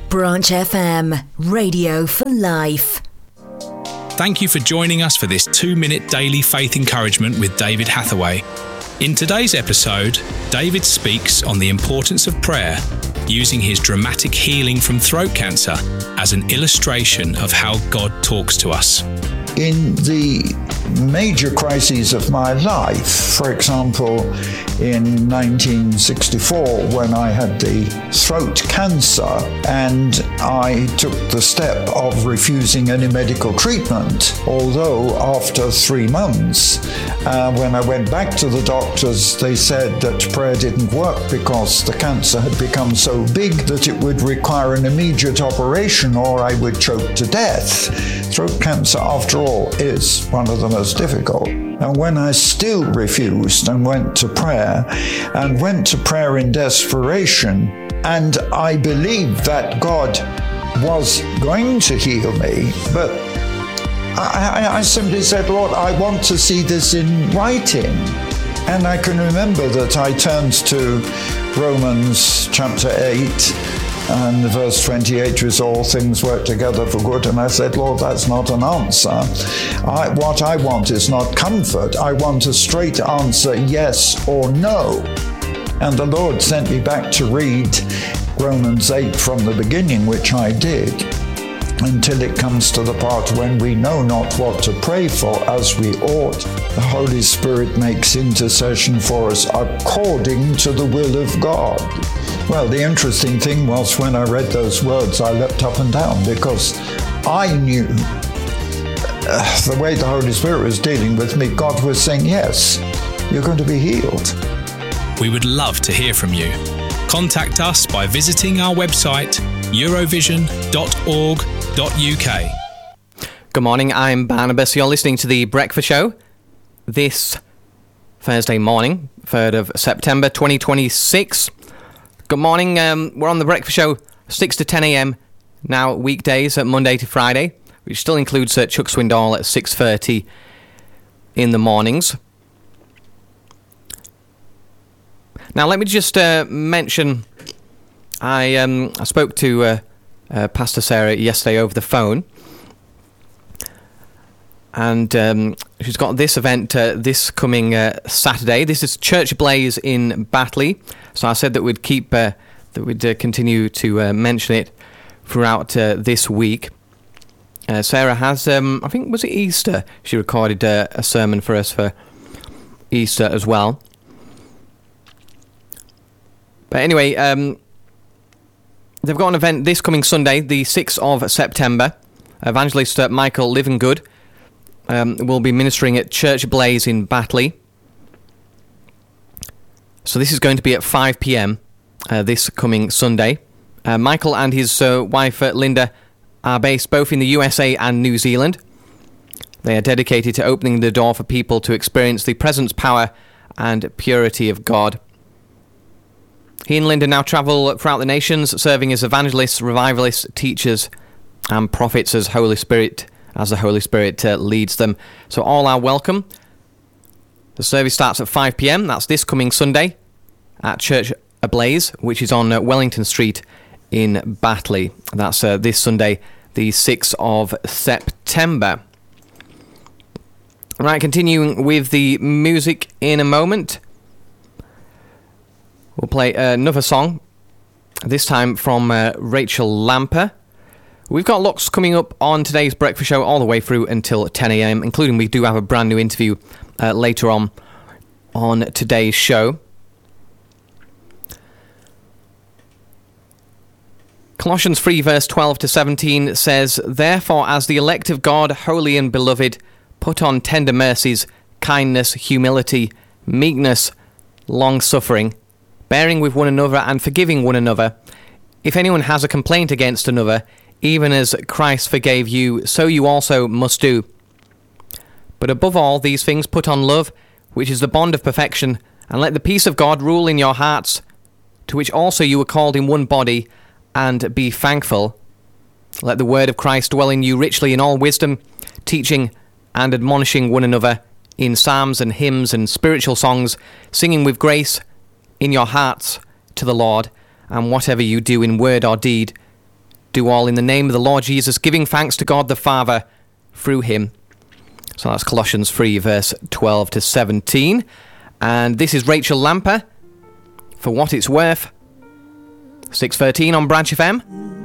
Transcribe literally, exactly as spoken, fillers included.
Branch F M, radio for life. Thank you for joining us for this two-minute daily faith encouragement with David Hathaway. In today's episode, David speaks on the importance of prayer, using his dramatic healing from throat cancer as an illustration of how God talks to us. In the major crises of my life, for example, in nineteen sixty-four, when I had the throat cancer and I took the step of refusing any medical treatment, although after three months, uh, when I went back to the doctors, they said that prayer didn't work because the cancer had become so big that it would require an immediate operation or I would choke to death. Throat cancer, after all, is one of the most difficult. And when I still refused and went to prayer, and went to prayer in desperation, and I believed that God was going to heal me, but I, I, I simply said, Lord, I want to see this in writing. And I can remember that I turned to Romans chapter eight, and verse twenty-eight was all things work together for good. And I said, Lord, that's not an answer. I, what I want is not comfort. I want a straight answer, yes or no. And the Lord sent me back to read Romans eight from the beginning, which I did, until it comes to the part when we know not what to pray for as we ought. The Holy Spirit makes intercession for us according to the will of God. Well, the interesting thing was when I read those words, I leapt up and down because I knew uh, the way the Holy Spirit was dealing with me, God was saying, yes, you're going to be healed. We would love to hear from you. Contact us by visiting our website, eurovision dot org dot U K. Good morning, I'm Barnabas. You're listening to The Breakfast Show this Thursday morning, third of September twenty twenty-six. Good morning, um, we're on The Breakfast Show six to ten a.m. now, weekdays, at Monday to Friday, which still includes uh, Chuck Swindoll at six thirty in the mornings. Now, let me just uh, mention, I um, I spoke to uh, uh, Pastor Sarah yesterday over the phone, and um, she's got this event uh, this coming uh, Saturday. This is Church Ablaze in Batley. So I said that we'd keep, uh, that we'd uh, continue to uh, mention it throughout uh, this week. Uh, Sarah has, um, I think, was it Easter? She recorded uh, a sermon for us for Easter as well. But anyway, um, they've got an event this coming Sunday, the sixth of September. Evangelist uh, Michael Livingood um, will be ministering at Church Ablaze in Batley. So this is going to be at five p.m. Uh, this coming Sunday. Uh, Michael and his uh, wife uh, Linda are based both in the U S A and New Zealand. They are dedicated to opening the door for people to experience the presence, power, and purity of God. He and Linda now travel throughout the nations, serving as evangelists, revivalists, teachers, and prophets as Holy Spirit, as the Holy Spirit uh, leads them. So all are welcome. The service starts at five p.m. That's this coming Sunday at Church Ablaze, which is on uh, Wellington Street in Batley. That's uh, this Sunday, the sixth of September. All right, continuing with the music in a moment. We'll play another song, this time from uh, Rachel Lamper. We've got lots coming up on today's breakfast show all the way through until ten a.m, including we do have a brand new interview uh, later on on today's show. Colossians three verse twelve to seventeen says, "Therefore, as the elect of God, holy and beloved, put on tender mercies, kindness, humility, meekness, long-suffering, bearing with one another and forgiving one another. If anyone has a complaint against another, even as Christ forgave you, so you also must do. But above all these things put on love, which is the bond of perfection, and let the peace of God rule in your hearts, to which also you were called in one body, and be thankful. Let the word of Christ dwell in you richly in all wisdom, teaching and admonishing one another in psalms and hymns and spiritual songs, singing with grace in your hearts to the Lord, and whatever you do in word or deed, do all in the name of the Lord Jesus, giving thanks to God the Father through him. So that's Colossians three, verse twelve to seventeen. And this is Rachel Lamper, For What It's Worth, six thirteen on Branch F M.